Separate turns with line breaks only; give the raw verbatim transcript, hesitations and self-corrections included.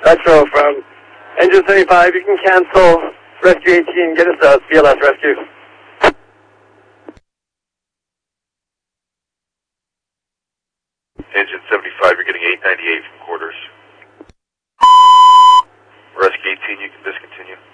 Metro from Engine seventy-five. You can cancel Rescue eighteen. Get us a C L S rescue.
Engine seventy-five, you're getting eight ninety-eight from quarters. Rescue eighteen, you can discontinue.